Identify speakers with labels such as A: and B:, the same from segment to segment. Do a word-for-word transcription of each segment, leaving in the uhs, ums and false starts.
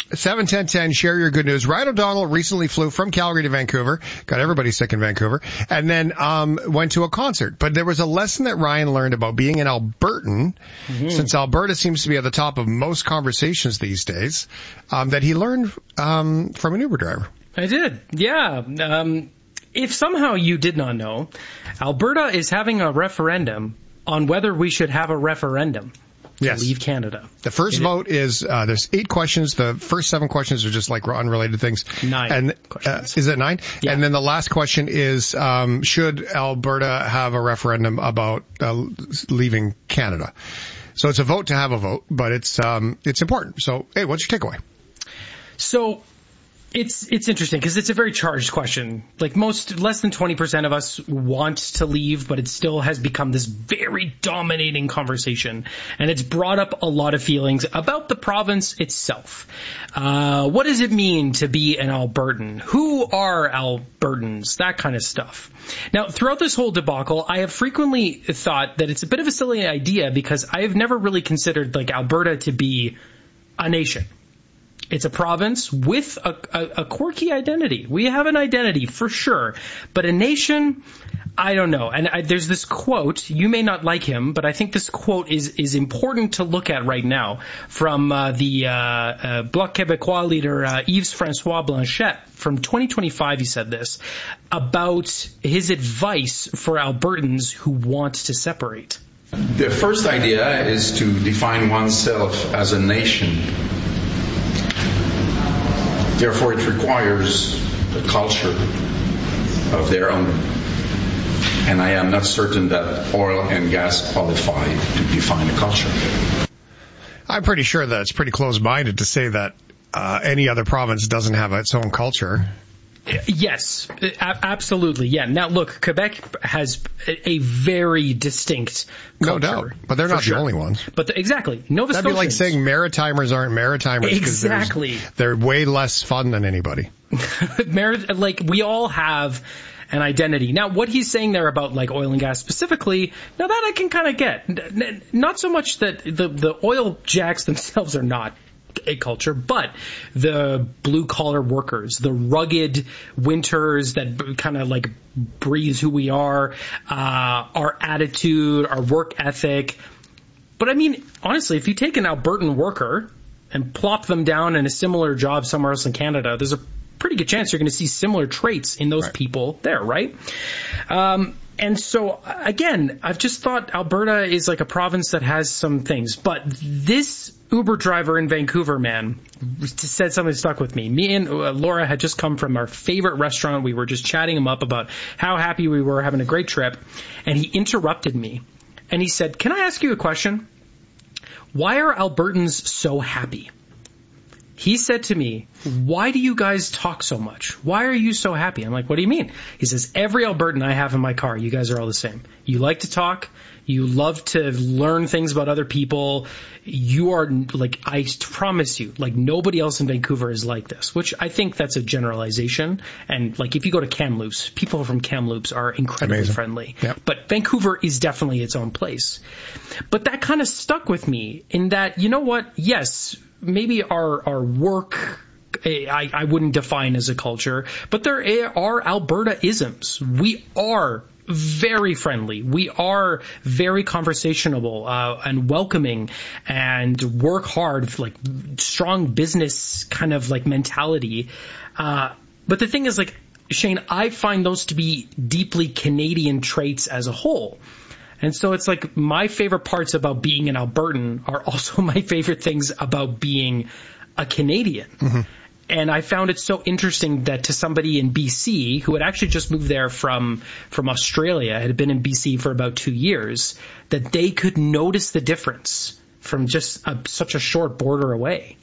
A: seven ten ten, share your good news. Ryan O'Donnell recently flew from Calgary to Vancouver, got everybody sick in Vancouver, and then um went to a concert. But there was a lesson that Ryan learned about being an Albertan, mm-hmm. since Alberta seems to be at the top of most conversations these days, um, that he learned um from an Uber driver.
B: I did, yeah. Um, if somehow you did not know, Alberta is having a referendum on whether we should have a referendum.
A: Yes.
B: Leave Canada.
A: The first it vote is, uh, there's eight questions. The first seven questions are just like unrelated things.
B: Nine
A: and,
B: questions.
A: Uh, is it nine?
B: Yeah.
A: And then the last question is, um, should Alberta have a referendum about uh, leaving Canada? So it's a vote to have a vote, but it's, um, it's important. So, hey, what's your takeaway?
B: So, It's it's interesting because it's a very charged question. Like most, less than twenty percent of us want to leave, but it still has become this very dominating conversation. And it's brought up a lot of feelings about the province itself. Uh, what does it mean to be an Albertan? Who are Albertans? That kind of stuff. Now, throughout this whole debacle, I have frequently thought that it's a bit of a silly idea because I have never really considered like Alberta to be a nation. It's a province with a, a, a quirky identity. We have an identity for sure, but a nation, I don't know. And I, there's this quote. You may not like him, but I think this quote is is important to look at right now from uh, the uh, uh, Bloc Québécois leader uh, Yves François Blanchet from twenty twenty-five. He said this about his advice for Albertans who want to separate.
C: The first idea is to define oneself as a nation. Therefore, it requires a culture of their own. And I am not certain that oil and gas qualify to define a culture.
A: I'm pretty sure that it's pretty close-minded to say that uh, any other province doesn't have its own culture.
B: Yes, absolutely. Yeah. Now, look, Quebec has a very distinct culture.
A: No doubt. But they're not
B: sure.
A: the only ones.
B: But the, exactly. Nova
A: That'd
B: Scotians.
A: be like saying Maritimers aren't Maritimers.
B: Exactly.
A: They're way less fun than anybody.
B: Like, we all have an identity. Now, what he's saying there about, like, oil and gas specifically, now that I can kind of get. Not so much that the, the oil jacks themselves are not a culture, but the blue collar workers, the rugged winters that kind of like breathe who we are, uh, our attitude, our work ethic. But I mean, honestly, if you take an Albertan worker and plop them down in a similar job somewhere else in Canada, there's a pretty good chance you're going to see similar traits in those
A: right. people
B: there, right? Um, and so, again, I've just thought Alberta is like a province that has some things. But this Uber driver in Vancouver, man, said something that stuck with me. Me and uh, Laura had just come from our favorite restaurant. We were just chatting him up about how happy we were, having a great trip. And he interrupted me. And he said, "Can I ask you a question? Why are Albertans so happy?" He said to me, "Why do you guys talk so much? Why are you so happy?" I'm like, "What do you mean?" He says, "Every Albertan I have in my car, you guys are all the same. You like to talk. You love to learn things about other people. You are, like, I promise you, like, nobody else in Vancouver is like this," which I think that's a generalization. And, like, if you go to Kamloops, people from Kamloops are incredibly
A: Amazing.
B: friendly.
A: Yep.
B: But Vancouver is definitely its own place. But that kind of stuck with me in that, you know what? Yes, maybe our, our work, I, I wouldn't define as a culture, but there are Alberta-isms. We are very friendly. We are very conversational uh, and welcoming and work hard, like strong business kind of like mentality. Uh, but the thing is, like, Shane, I find those to be deeply Canadian traits as a whole. And so it's like my favorite parts about being an Albertan are also my favorite things about being a Canadian. Mm-hmm. And I found it so interesting that to somebody in B C who had actually just moved there from from Australia, had been in B C for about two years, that they could notice the difference from just a, such a short border away.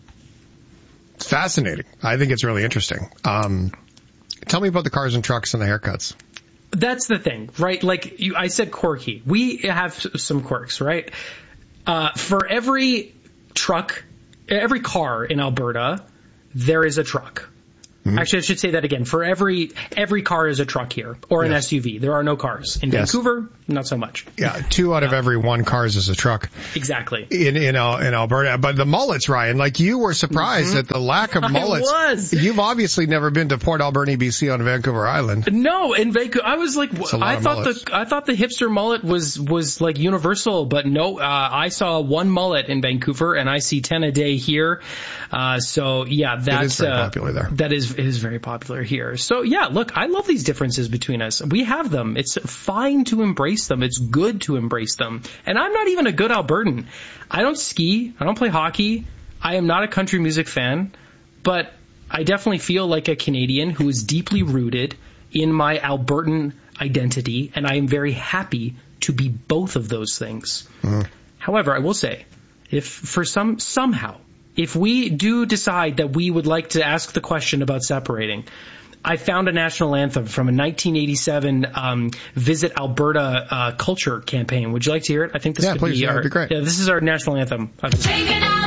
A: It's fascinating. I think it's really interesting. Um, tell me about the cars and trucks and the haircuts.
B: That's the thing, right? Like you, I said quirky. We have some quirks, right? Uh, for every truck, every car in Alberta, there is a truck. Mm-hmm. Actually, I should say that again. For every every car is a truck here, or an yes. S U V. There are no cars. In yes. Vancouver, not so much.
A: Yeah, two out of every one cars is a truck.
B: Exactly.
A: In in, uh, in Alberta. But the mullets, Ryan, like you were surprised mm-hmm. at the lack of mullets.
B: I was.
A: You've obviously never been to Port Alberni, B C on Vancouver Island.
B: No, in Vancouver, I was like, I thought the I thought the hipster mullet was, was like universal, but no, uh, I saw one mullet in Vancouver and I see ten a day here. Uh, so yeah, that's,
A: it is very
B: uh,
A: popular there.
B: That is, it is very popular here. So yeah, look, I love these differences between us. We have them. It's fine to embrace them. It's good to embrace them. And I'm not even a good Albertan. I don't ski. I don't play hockey. I am not a country music fan, but I definitely feel like a Canadian who is deeply rooted in my Albertan identity, and I am very happy to be both of those things. Mm. However, I will say, if for some, somehow, if we do decide that we would like to ask the question about separating, I found a national anthem from a nineteen eighty-seven um, Visit Alberta uh, culture campaign. Would you like to hear it? I think this
A: yeah,
B: could
A: please,
B: be
A: yeah,
B: our,
A: that'd be great.
B: Yeah, this is our national anthem.